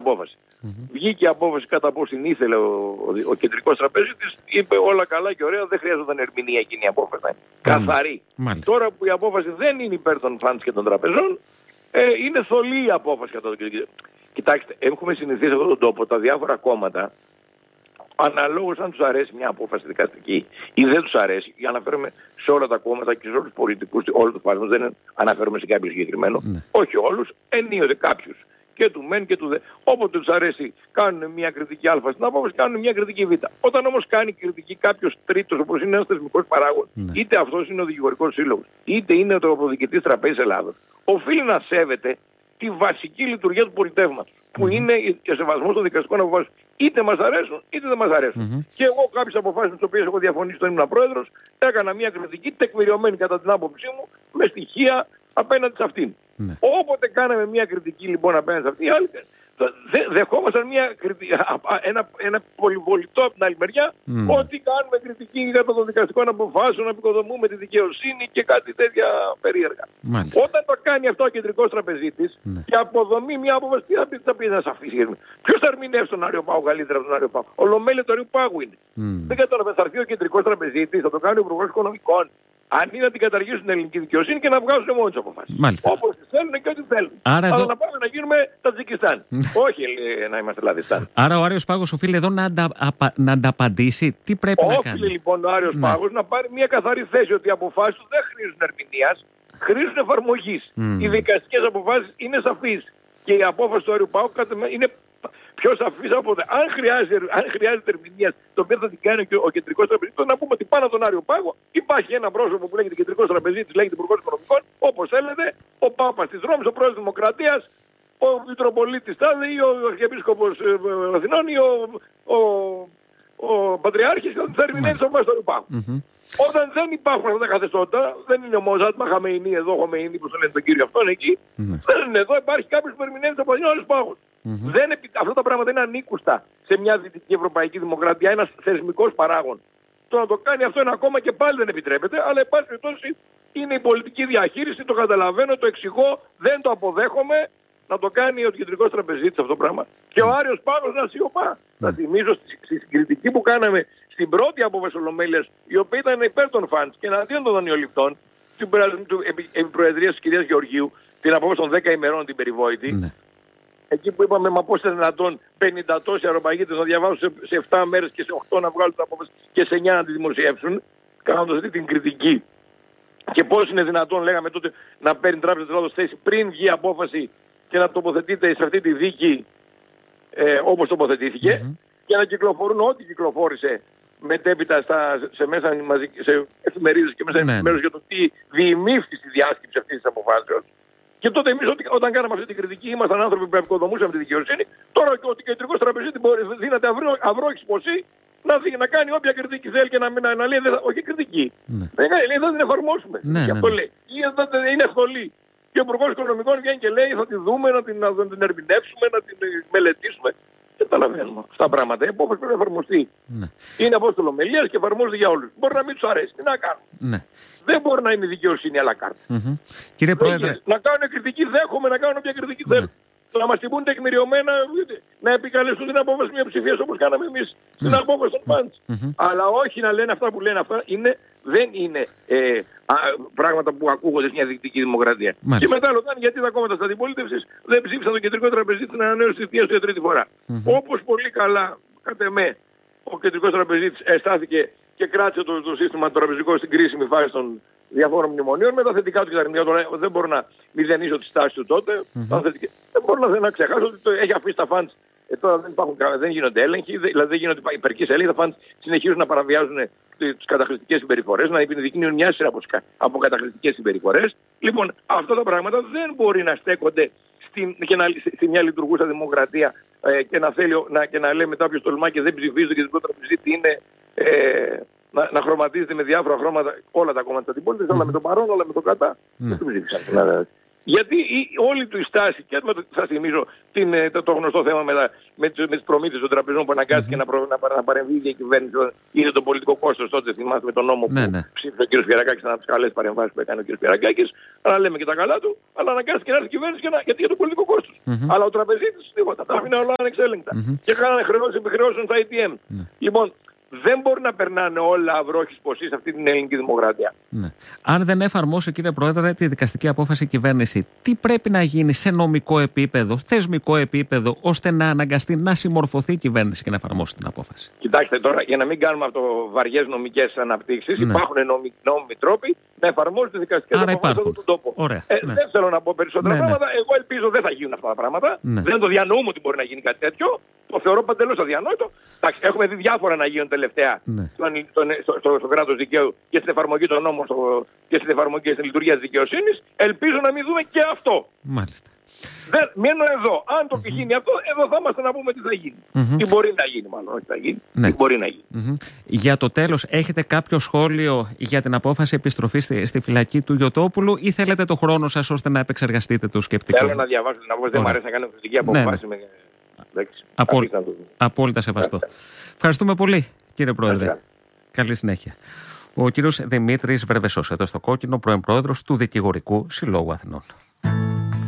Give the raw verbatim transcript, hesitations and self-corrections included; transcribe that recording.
απόφαση. Mm-hmm. Βγήκε η απόφαση κατά πώς την ήθελε ο, ο, ο κεντρικός τραπεζίτης, είπε όλα καλά και ωραία, δεν χρειάζονταν ερμηνεία εκείνη η απόφαση. Mm-hmm. Καθαρή. Mm-hmm. Τώρα που η απόφαση δεν είναι υπέρ των funds και των τραπεζών, ε, είναι θολή η απόφαση κατά το. Κοιτάξτε, έχουμε συνηθίσει σε αυτόν τον τόπο τα διάφορα κόμματα, αναλόγως αν τους αρέσει μια απόφαση δικαστική ή δεν τους αρέσει, για να αναφέρουμε σε όλα τα κόμματα και σε όλους τους πολιτικούς, όλους τους φάσμους, δεν αναφέρουμε σε κάποιο συγκεκριμένο, ναι. όχι όλους, ενίοτε κάποιους. Και του μεν και του δε. Όποτε τους αρέσει κάνουν μια κριτική α στην απόφαση, κάνουν μια κριτική β. Όταν όμως κάνει κριτική κάποιος τρίτος, όπως είναι ένας θεσμικός παράγων, ναι. είτε αυτός είναι ο δικηγορικός σύλλογος, είτε είναι ο τροποδικητής τραπέζης Ελλάδος, οφείλει να σέβεται τη βασική λειτουργία του πολιτεύματος, που mm-hmm. είναι ο σεβασμός των δικαστικών αποφάσεων. Είτε μας αρέσουν, είτε δεν μας αρέσουν. Mm-hmm. Και εγώ κάποιες αποφάσεις με τις οποίες έχω διαφωνήσει όταν ήμουν πρόεδρος, έκανα μια κριτική τεκμηριωμένη κατά την άποψή μου, με στοιχεία απέναντι σε αυτήν. Mm-hmm. Όποτε κάναμε μια κριτική λοιπόν απέναντι σε αυτήν, άλλοι δε, δεχόμασταν μια κριτική, ένα, ένα πολυβολητό από την άλλη μεριά, mm. ότι κάνουμε κριτική κατά των δικαστικών αποφάσεων, να επικοδομούμε τη δικαιοσύνη και κάτι τέτοια περίεργα. Μάλιστα. Όταν το κάνει αυτό ο κεντρικός τραπεζίτης mm. και αποδομεί μια απόφαση, τι θα πει, θα πει να σε αφήσει. Ποιος θα ερμηνεύσει τον Άριο Πάγο καλύτερα από τον Άριο Πάγο? Ο Λομέλη του Άριου Πάγου είναι. Mm. Δεν κατάλαβε, θα έρθει ο κεντρικός τραπεζίτης, θα το κάνει ο Υπουργός Οικονομικών. Αν είναι να την καταργήσουν την ελληνική δικαιοσύνη και να βγάζουν μόνοι τους αποφάσεις. Όπως τις θέλουν και ό,τι θέλουν. Άρα εδώ... να πάμε να γίνουμε Τατζικιστάν. Όχι να είμαστε Λαδιστάν. Άρα ο Άριος Πάγος οφείλει εδώ να, αντα... απα... να ανταπαντήσει. Τι πρέπει Όφιλε, να κάνει? Όφιλε λοιπόν ο Άριος ναι. Πάγος να πάρει μια καθαρή θέση ότι οι αποφάσεις του δεν χρήζουν ερμηνείας, χρήζουν εφαρμογής. Mm. Οι δικαστικές αποφάσεις είναι σαφείς. Και η απόφαση του Άριου Πάγου είναι πιο σαφής από το. Αν χρειάζεται, αν χρειάζεται ερμηνεία, το οποίο θα την κάνει ο, ο κεντρικός τραπεζίτης, να πούμε ότι πάνω από τον Άριο Πάγο υπάρχει ένα πρόσωπο που λέγεται κεντρικός τραπεζίτης, λέγεται Υπουργός Οικονομικών, όπως έλεγε, ο Πάπας της Ρώμης, ο Πρόεδρος της Δημοκρατίας, ο Μητροπολίτης Τάδε ή ο Αρχιεπίσκοπος Αθηνών ή ο, ο, ο, ο Πατριάρχης, και θα ερμηνεύει τον Πάπα του Άριου Πάγου. Mm-hmm. Όταν δεν υπάρχουν αυτά τα καθεστώτα, δεν είναι ο Μοζάτ Μαχαμεϊνή εδώ, ο Χομεϊνή που το λένε τον κύριο αυτόν εκεί, mm-hmm. δεν είναι εδώ, υπάρχει κάποιος που ερμηνεύει τον Παγιόλος Πάγος. Mm-hmm. Δεν, αυτά τα πράγματα είναι ανήκουστα σε μια δυτική ευρωπαϊκή δημοκρατία, ένας θεσμικός παράγων. Το να το κάνει αυτό ένα ακόμα και πάλι δεν επιτρέπεται, αλλά εν πάση περιπτώσει είναι η πολιτική διαχείριση, το καταλαβαίνω, το εξηγώ, δεν το αποδέχομαι. Να το κάνει ο κεντρικός τραπεζίτης αυτό το πράγμα. Και ο Άριος Πάγος να σιωπά. Mm. Να θυμίζω στη, στη κριτική που κάναμε στην πρώτη απόφαση Ολομέλειας, η οποία ήταν υπέρ των φαντς και εναντίον των δανειοληπτών, την προεδρία της κυρίας Γεωργίου, την απόφαση των δέκα ημερών την περιβόητη. Mm. Εκεί που είπαμε, μα πώς είναι δυνατόν πενήντα τόσοι αεροπαγίτες να διαβάσουν σε, σε επτά μέρες και σε οκτώ να βγάλουν την απόφαση και σε εννιά να τη δημοσιεύσουν, κάνοντας αυτή την κριτική. Και πώς είναι δυνατόν, λέγαμε τότε, να παίρνει τράπεζα της Ελλάδος θέση πριν βγει η απόφαση και να τοποθετείται σε αυτή τη δίκη ε, όπως τοποθετήθηκε mm-hmm. και να κυκλοφορούν ό,τι κυκλοφόρησε μετέπειτα στα, σε μέσα σε εφημερίδες και μέσα mm-hmm. μέρος για το τι διημήφθη στη διάσκεψη αυτής της αποφάσεως. Και τότε εμείς όταν κάναμε αυτή την κριτική ήμασταν άνθρωποι που επικοδομούσαμε τη δικαιοσύνη. Τώρα και ο κεντρικός τραπεζίτης δίνεται αυρόχης ποσή να, δει, να κάνει όποια κριτική θέλει και να, να, να λέει όχι κριτική. Mm-hmm. Δεν λέει δεν την εφαρμόσουμε. Mm-hmm. Γι' αυτό λέει. Είναι ευθολή. Και ο Υπουργός Οικονομικών βγαίνει και λέει θα τη δούμε, να την, να την ερμηνεύσουμε, να την μελετήσουμε. Δεν καταλαβαίνουμε αυτά τα πράγματα. Η απόφαση πρέπει να εφαρμοστεί. Ναι. Είναι απόστολο ομιλίας και εφαρμόζεται για όλους. Μπορεί να μην τους αρέσει. Τι να κάνουν. Ναι. Δεν μπορεί να είναι δικαιοσύνη à la carte. Mm-hmm. Κύριε Πρόεδρε. Να κάνουν κριτική, δέχομαι να κάνουν όποια κριτική ναι. θέλουν. Να μας την πούν τεκμηριωμένα, να επικαλεστούν την απόφαση μειοψηφίας όπως κάναμε εμείς στην mm. απόφαση των πάντων. Mm-hmm. Αλλά όχι να λένε αυτά που λένε αυτά, είναι, δεν είναι ε, α, πράγματα που ακούγονται σε μια δυτική δημοκρατία. Μάλιστα. Και μετά ρωτάνε γιατί τα κόμματα της αντιπολίτευσης δεν ψήφισαν το κεντρικό τραπεζίτη στην ανανέωση της θητείας του για τρίτη φορά. Mm-hmm. Όπως πολύ καλά, κατ' εμέ, ο κεντρικός τραπεζίτης αισθάθηκε και κράτησε το, το σύστημα το τραπεζικό στην κρίσιμη φάση των διαφόρων μνημονίων με τα θετικά του και τα αρνητικά. Δεν μπορώ να μηδενίσω τη στάση του τότε. Mm-hmm. Δεν μπορώ να, να ξεχάσω ότι το έχει αφήσει τα φαντς. Ε, τώρα δεν, υπάρχουν, δεν γίνονται έλεγχοι, δηλαδή δεν γίνονται υπερκείς έλεγχοι. Τα φαντς συνεχίζουν να παραβιάζουν τις καταχρηστικές συμπεριφορές, να επιδεικνύουν μια σειρά από, από καταχρηστικές συμπεριφορές. Λοιπόν, αυτά τα πράγματα δεν μπορεί να στέκονται στην, και να, στη μια λειτουργούσα δημοκρατία ε, και, να θέλει, να, και να λέει μετά όποιος τολμά και δεν ψηφίζει το κεντρικό τραπεζίτη είναι. Ε, Να, να χρωματίζεται με διάφορα χρώματα όλα τα κόμματα της αντιπολίτευσης, όλα με το παρόν, όλα με το κατά. Mm. Δεν το ψήφισαν. Γιατί η, όλη του η στάση, και με το, σας θυμίζω την, το, το γνωστό θέμα με, τα, με, με τις προμήθειες των τραπεζών που αναγκάστηκε mm-hmm. να, προ, να, να παρεμβεί η κυβέρνηση, είδε το πολιτικό κόστος τότε, θυμάστε με τον νόμο ναι, που ναι. ψήφισε ο κ. Πιερακάκης, ένα από τις καλές παρεμβάσεις που έκανε ο κ. Πιερακάκης, αλλά λέμε και τα καλά του, αλλά αναγκάστηκε να έρθει η κυβέρνηση για, να, γιατί για το πολιτικό κόστος. Mm-hmm. Αλλά ο τραπεζίτης τίποτα, τα άφηνε όλα ανεξέλεγκτα. Mm-hmm. Και κάνανε χρεώσεις επιχρεώσεων στα έι τι εμ. Mm-hmm. Λοιπόν, δεν μπορεί να περνάνε όλα αυρόχης ποσή σε αυτή την ελληνική δημοκρατία. Ναι. Αν δεν εφαρμόσει, κύριε Πρόεδρε, τη δικαστική απόφαση η κυβέρνηση, τι πρέπει να γίνει σε νομικό επίπεδο, θεσμικό επίπεδο, ώστε να αναγκαστεί να συμμορφωθεί η κυβέρνηση και να εφαρμόσει την απόφαση? Κοιτάξτε τώρα, για να μην κάνουμε αυτό βαριές νομικές αναπτύξεις, ναι. υπάρχουν νόμοι, νόμιμοι τρόποι να εφαρμόζουν τη δικαστική απόφαση σε αυτόν τον τόπο. Ωραία, ε, ναι. Δεν θέλω να πω περισσότερα ναι, πράγματα. Ναι. Εγώ ελπίζω δεν θα γίνουν αυτά τα πράγματα. Ναι. Δεν το διανοούμε ότι μπορεί να γίνει κάτι τέτοιο. Το θεωρώ παντελώς αδιανόητο. Έχουμε δει διάφορα να γίνουν τελευταία ναι. στο, στο, στο, στο κράτος δικαίου και στην εφαρμογή των νόμων στο, και στην εφαρμογή και στην λειτουργία της δικαιοσύνης. Ελπίζω να μην δούμε και αυτό. Μάλιστα. Δεν, μένω εδώ. Αν το mm-hmm. γίνει αυτό, εδώ θα είμαστε να πούμε τι θα γίνει. Mm-hmm. Τι μπορεί να γίνει, μάλλον. Όχι θα γίνει. Ναι. Τι μπορεί να γίνει. Mm-hmm. Για το τέλος, έχετε κάποιο σχόλιο για την απόφαση επιστροφής στη, στη φυλακή του Γιωτόπουλου ή θέλετε το χρόνο σας ώστε να επεξεργαστείτε το σκεπτικό? Θέλω να διαβάσω την απόφαση. Δεν μου αρέσει να κάνω κριτική απόφαση. Ναι, ναι. Με... Απόλυ... Απόλυτα σεβαστό. Ευχαριστούμε πολύ, κύριε Πρόεδρε. Ευχαριστώ. Καλή συνέχεια. Ο κύριος Δημήτρης Βρεβεσός, εδώ στο Κόκκινο, πρώην πρόεδρος του Δικηγορικού Συλλόγου Αθηνών.